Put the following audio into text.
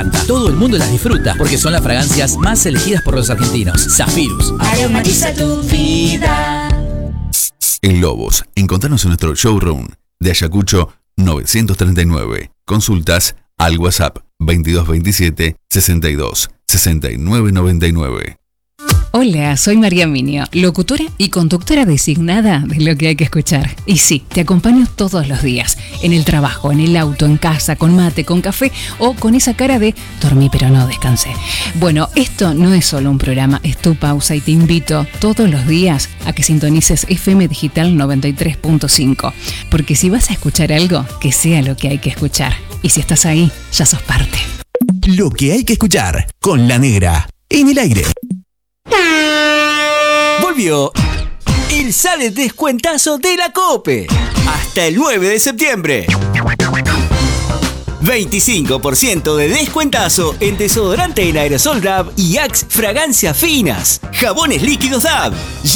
Todo el mundo las disfruta porque son las fragancias más elegidas por los argentinos. Zafirus. Aromatiza tu vida. En Lobos, encontrarnos en nuestro showroom de Ayacucho 939. Consultas al WhatsApp 2227 62 69 99. Hola, soy María Minio, locutora y conductora designada de Lo que hay que escuchar. Y sí, te acompaño todos los días, en el trabajo, en el auto, en casa, con mate, con café o con esa cara de dormí pero no descansé. Bueno, esto no es solo un programa, es tu pausa y te invito todos los días a que sintonices FM Digital 93.5. Porque si vas a escuchar algo, que sea lo que hay que escuchar. Y si estás ahí, ya sos parte. Lo que hay que escuchar con La Negra en el aire. Volvió el Sale Descuentazo de la COPE. Hasta el 9 de septiembre. 25% de descuentazo en desodorante en aerosol DAB y Axe fragancias finas. Jabones líquidos DAB.